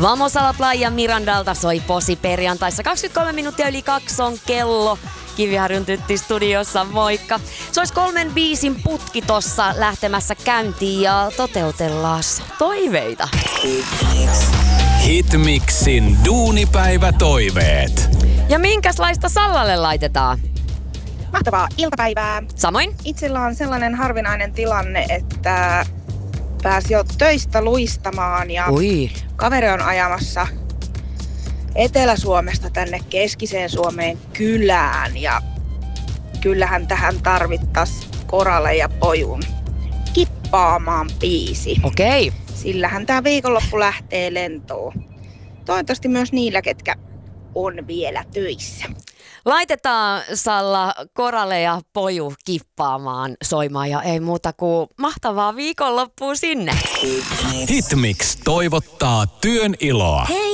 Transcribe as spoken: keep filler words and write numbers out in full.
Vamos a la playa Mirandalta soi posi perjantaissa. kaksikymmentäkolme minuuttia yli kaksi on kello. Kiviharjun Tytti studiossa, moikka. Se olisi kolmen biisin putki tossa lähtemässä käyntiin ja toteutellaan toiveita. Hitmixin duunipäivätoiveet. Ja minkäslaista Sallalle laitetaan? Mahtavaa iltapäivää. Samoin. Itsellä on sellainen harvinainen tilanne, että pääsi jo töistä luistamaan ja Ui. kaveri on ajamassa Etelä-Suomesta tänne keskiseen Suomeen kylään ja kyllähän tähän tarvittaisi Koralle ja Pojun kippaamaan biisi. Okei. Okay. Sillähän tää viikonloppu lähtee lentoon. Toivottavasti myös niillä, ketkä on vielä töissä. Laitetaan Salla Koralle ja Poju kippaamaan soimaan ja ei muuta kuin mahtavaa viikonloppua sinne. Hitmix toivottaa työn iloa. Hei!